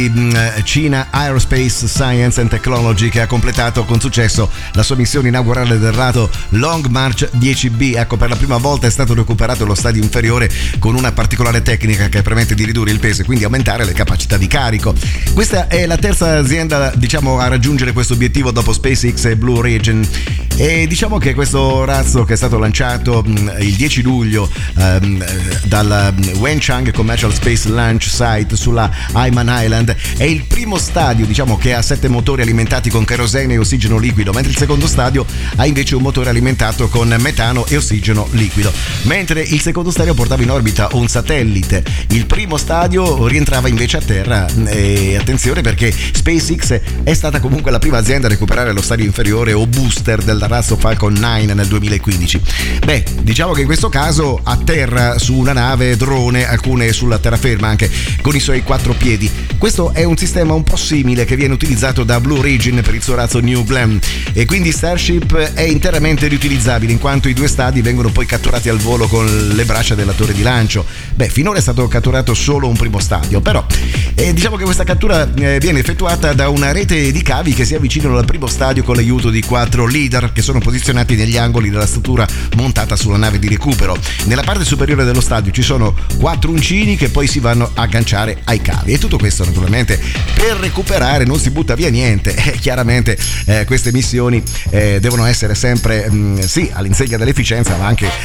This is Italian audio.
Cina Aerospace Science and Technology, che ha completato con successo la sua missione inaugurale del rato Long March 10B. Ecco, per la prima volta è stato recuperato lo stadio inferiore con una particolare tecnica che permette di ridurre il peso e quindi aumentare le capacità di carico. Questa è la terza azienda, diciamo, a raggiungere questo obiettivo dopo SpaceX e Blue Origin, e diciamo che questo razzo, che è stato lanciato il 10 luglio dal Wenchang Commercial Space Launch Site sulla Hainan Island, è il primo stadio, diciamo, che ha 7 motori alimentati con kerosene e ossigeno liquido, mentre il secondo stadio ha invece un motore alimentato con metano e ossigeno liquido. Mentre il secondo stadio portava in orbita un satellite, il primo stadio rientrava invece a terra. E attenzione, perché SpaceX è stata comunque la prima azienda a recuperare lo stadio inferiore o booster del razzo Falcon 9 nel 2015. Beh, diciamo che in questo caso a terra su una nave drone, alcune sulla terraferma anche con i suoi 4 piedi. Questo è un sistema un po' simile che viene utilizzato da Blue Origin per il suo razzo New Glenn, e quindi Starship è interamente riutilizzabile in quanto i 2 stadi vengono poi catturati al volo con le braccia della torre di lancio. Beh, finora è stato catturato solo un primo stadio, però diciamo che questa cattura viene effettuata da una rete di cavi che si avvicinano al primo stadio con l'aiuto di 4 leader che sono posizionati negli angoli della struttura montata sulla nave di recupero. Nella parte superiore dello stadio ci sono 4 uncini che poi si vanno a agganciare ai cavi, e tutto questo naturalmente per recuperare, non si butta via niente. Chiaramente queste missioni devono essere sempre sì all'insegna dell'efficienza, ma anche